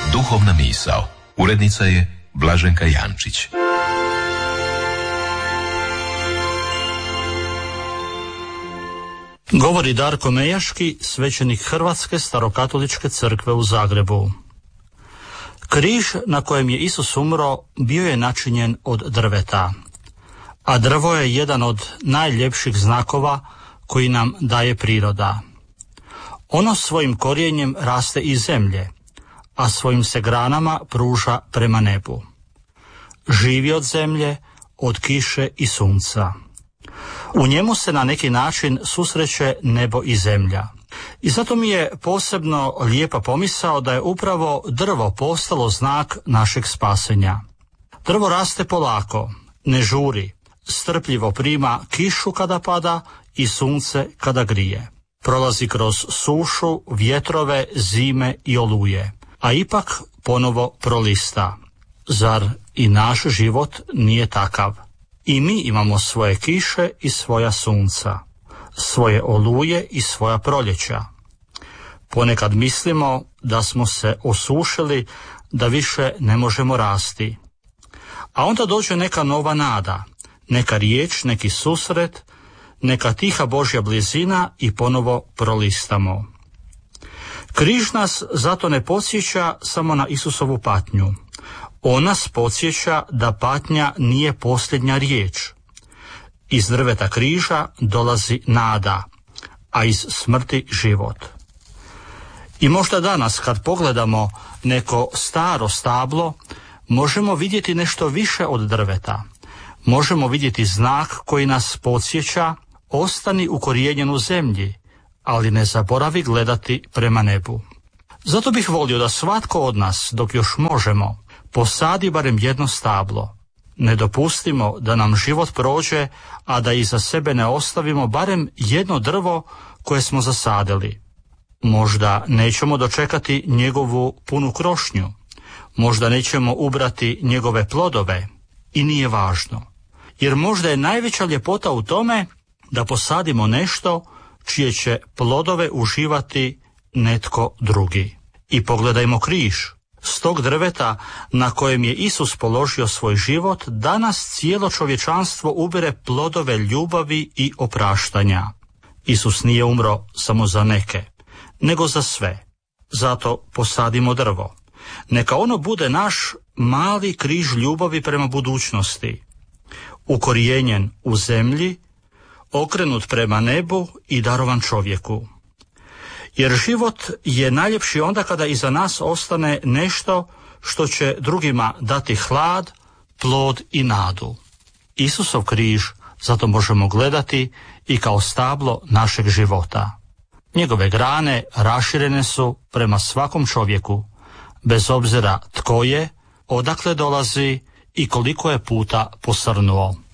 Duhovna misao. Urednica je Blaženka Jančić. Govori Darko Mejaški, svećenik Hrvatske starokatoličke crkve u Zagrebu. Križ na kojem je Isus umro bio je načinjen od drveta, a drvo je jedan od najljepših znakova koji nam daje priroda. Ono svojim korijenjem raste iz zemlje, a svojim se granama pruža prema nebu. Živi od zemlje, od kiše i sunca. U njemu se na neki način susreće nebo i zemlja. I zato mi je posebno lijepa pomisao da je upravo drvo postalo znak našeg spasenja. Drvo raste polako, ne žuri, strpljivo prima kišu kada pada i sunce kada grije. Prolazi kroz sušu, vjetrove, zime i oluje, a ipak ponovo prolista. Zar i naš život nije takav? I mi imamo svoje kiše i svoja sunca, svoje oluje i svoja proljeća. Ponekad mislimo da smo se osušili, da više ne možemo rasti. A onda dođe neka nova nada, neka riječ, neki susret, neka tiha Božja blizina i ponovo prolistamo. Križ nas zato ne podsjeća samo na Isusovu patnju. On nas podsjeća da patnja nije posljednja riječ. Iz drveta križa dolazi nada, a iz smrti život. I možda danas kad pogledamo neko staro stablo, možemo vidjeti nešto više od drveta. Možemo vidjeti znak koji nas podsjeća: ostani ukorijenjen u zemlji, ali ne zaboravi gledati prema nebu. Zato bih volio da svatko od nas, dok još možemo, posadi barem jedno stablo. Ne dopustimo da nam život prođe, a da iza sebe ne ostavimo barem jedno drvo koje smo zasadili. Možda nećemo dočekati njegovu punu krošnju, možda nećemo ubrati njegove plodove, i nije važno. Jer možda je najveća ljepota u tome da posadimo nešto čije će plodove uživati netko drugi. I pogledajmo križ. S tog drveta na kojem je Isus položio svoj život, danas cijelo čovječanstvo ubire plodove ljubavi i opraštanja. Isus nije umro samo za neke, nego za sve. Zato posadimo drvo. Neka ono bude naš mali križ ljubavi prema budućnosti, ukorijenjen u zemlji, okrenut prema nebu i darovan čovjeku. Jer život je najljepši onda kada iza nas ostane nešto što će drugima dati hlad, plod i nadu. Isusov križ zato možemo gledati i kao stablo našeg života. Njegove grane raširene su prema svakom čovjeku, bez obzira tko je, odakle dolazi i koliko je puta posrnuo.